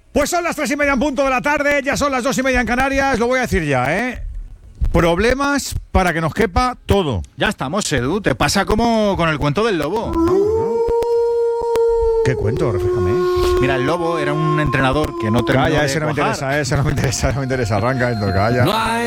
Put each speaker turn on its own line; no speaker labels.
Pues son las 3:30 en punto de la tarde, ya son las 2:30 en Canarias, lo voy a decir ya, ¿eh? Problemas para que nos quepa todo.
Ya estamos, Edu. Te pasa como con el cuento del lobo.
¿Qué cuento? Refrescame.
Mira, el lobo era un entrenador que no terminó
Calla,
de
ese no me
cuajar.
interesa, ese no me interesa, arranca esto, calla.
No hay